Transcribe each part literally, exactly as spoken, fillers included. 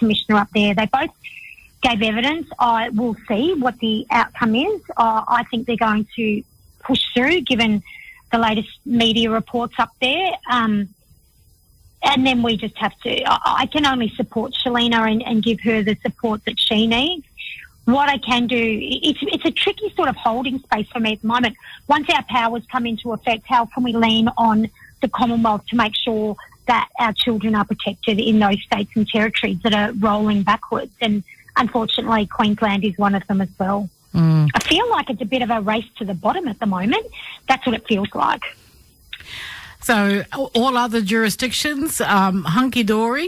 Commissioner up there. They both gave evidence. I will see what the outcome is. Uh, I think they're going to push through, given the latest media reports up there. Um, and then we just have to, I, I can only support Shelina and, and give her the support that she needs. What I can do, it's, it's a tricky sort of holding space for me at the moment. Once our powers come into effect, how can we lean on the Commonwealth to make sure that our children are protected in those states and territories that are rolling backwards? And unfortunately, Queensland is one of them as well. Mm. I feel like it's a bit of a race to the bottom at the moment. That's what it feels like. So all other jurisdictions, um, hunky-dory?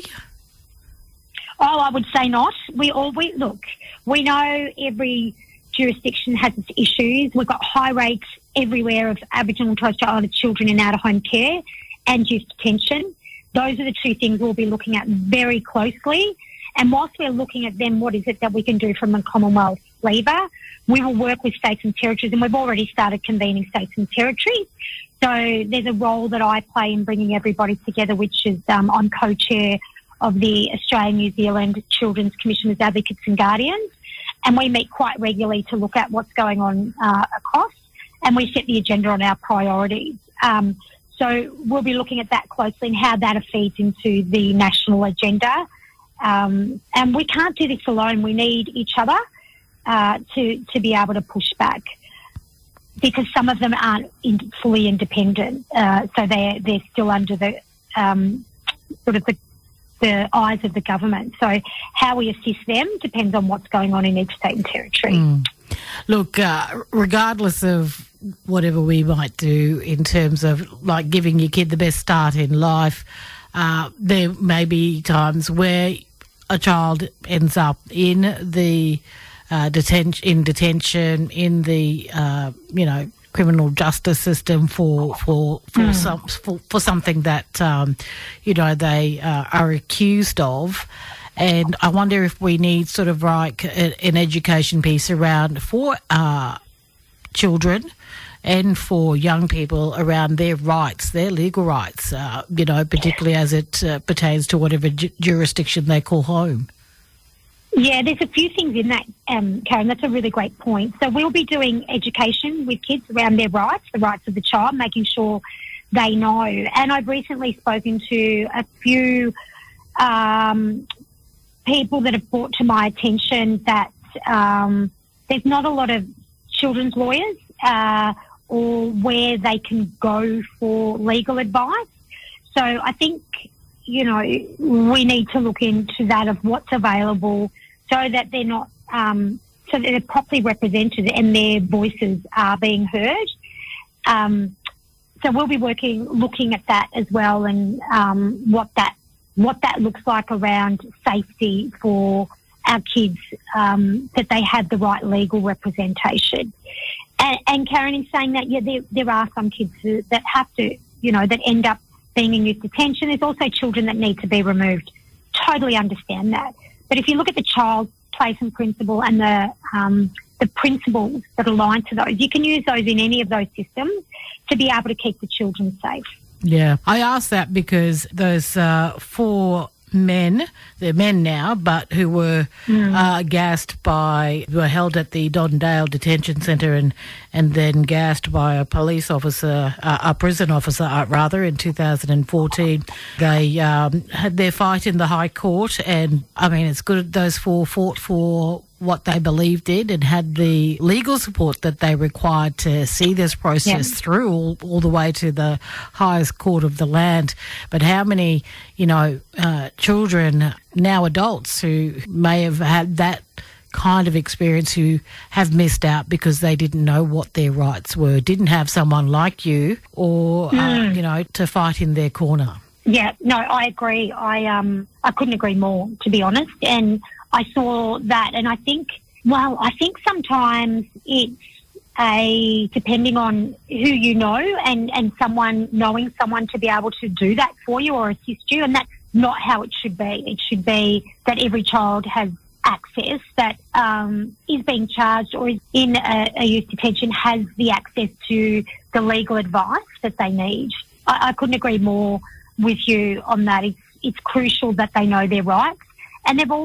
Oh, I would say not. We all, we, look, we know every jurisdiction has its issues. We've got high rates everywhere of Aboriginal and Torres Strait Islander children in out-of-home care and youth detention. Those are the two things we'll be looking at very closely. And whilst we're looking at them, what is it that we can do from the Commonwealth lever? We will work with states and territories, and we've already started convening states and territories. So there's a role that I play in bringing everybody together, which is um, I'm co-chair of the Australian-New Zealand Children's Commissioners, Advocates and Guardians, and we meet quite regularly to look at what's going on uh, across, and we set the agenda on our priorities. Um, so we'll be looking at that closely and how that feeds into the national agenda. Um, and we can't do this alone. We need each other uh, to to be able to push back, because some of them aren't in, fully independent, uh, so they're they're still under the um, sort of the, the eyes of the government. So how we assist them depends on what's going on in each state and territory. Mm. Look, uh, regardless of whatever we might do in terms of like giving your kid the best start in life, uh, there may be times where a child ends up in the uh, detention, in detention, in the uh, you know criminal justice system for for for mm. some for, for something that um, you know they uh, are accused of. And I wonder if we need sort of like a, an education piece around for uh, children and for young people around their rights, their legal rights, uh, you know, particularly as it uh, pertains to whatever ju- jurisdiction they call home. Yeah, there's a few things in that, um, Karen. That's a really great point. So we'll be doing education with kids around their rights, the rights of the child, making sure they know. And I've recently spoken to a few um, people that have brought to my attention that um, there's not a lot of children's lawyers uh, or where they can go for legal advice. So I think, you know, we need to look into that of what's available so that they're not, um, so that they're properly represented and their voices are being heard. Um, so we'll be working, looking at that as well, and um, what that what that looks like around safety for our kids, um, that they have the right legal representation. And, and Karen, in saying that, yeah, there, there are some kids that have to, you know, that end up being in youth detention. There's also children that need to be removed. Totally understand that. But if you look at the child placement principle and the um, the principles that align to those, you can use those in any of those systems to be able to keep the children safe. Yeah, I asked that because those uh, four men, they're men now, but who were mm. uh, gassed by, were held at the Don Dale Detention Centre and, and then gassed by a police officer, uh, a prison officer uh, rather, in two thousand fourteen. They um, had their fight in the High Court, and I mean, it's good those four fought for what they believed in and had the legal support that they required to see this process yeah. through all, all the way to the highest court of the land. But how many, you know, uh, children, now adults, who may have had that kind of experience, who have missed out because they didn't know what their rights were, didn't have someone like you or, mm. uh, you know, to fight in their corner. Yeah, no, I agree. I um, I couldn't agree more, to be honest. And I saw that, and I think, well, I think sometimes it's a, depending on who you know and, and someone, knowing someone to be able to do that for you or assist you, and that's not how it should be. It should be that every child has access, that um, is being charged or is in a, a youth detention has the access to the legal advice that they need. I, I couldn't agree more with you on that. It's, it's crucial that they know their rights, and they've all